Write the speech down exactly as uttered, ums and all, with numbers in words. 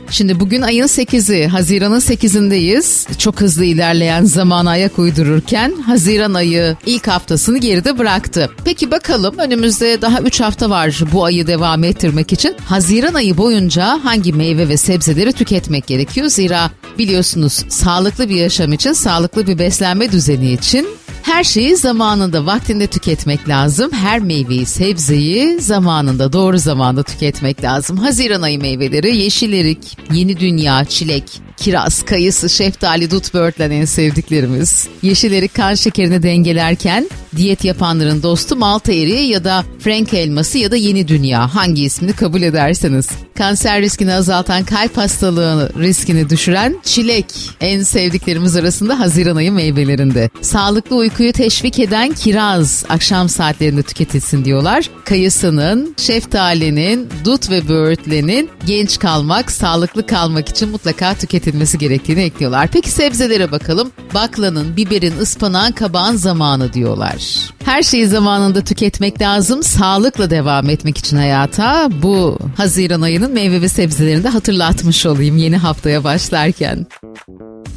Şimdi bugün ayın sekizi, Haziran'ın sekizindeyiz. Çok hızlı ilerleyen zamana ayak uydururken Haziran ayı ilk haftasını geride bıraktı. Peki bakalım, önümüzde daha üç hafta var bu ayı devam ettirmek için. Haziran ayı boyunca hangi meyve ve sebzeleri tüketmek gerekiyor? Zira biliyorsunuz, sağlıklı bir yaşam için, sağlıklı bir beslenme düzeni için her şeyi zamanında, vaktinde tüketmek lazım. Her meyveyi, sebzeyi zamanında, doğru zamanda tüketmek lazım. Haziran ayı meyveleri: yeşil erik, yeni dünya, çilek, kiraz, kayısı, şeftali, dut, böğürtlen en sevdiklerimiz. Yeşil erik kan şekerini dengelerken diyet yapanların dostu malta eriği ya da frank elması ya da yeni dünya, hangi ismini kabul ederseniz. Kanser riskini azaltan, kalp hastalığı riskini düşüren çilek en sevdiklerimiz arasında Haziran ayı meyvelerinde. Sağlıklı uykuyu teşvik eden kiraz akşam saatlerinde tüketilsin diyorlar. Kayısının, şeftalinin, dut ve böğürtlenin genç kalmak, sağlıklı kalmak için mutlaka tüketilmesi gerektiğini ekliyorlar. Peki sebzelere bakalım. Baklanın, biberin, ıspanağın, kabağın zamanı diyorlar. Her şeyi zamanında tüketmek lazım. Sağlıkla devam etmek için hayata, bu Haziran ayının meyve ve sebzelerini de hatırlatmış olayım yeni haftaya başlarken.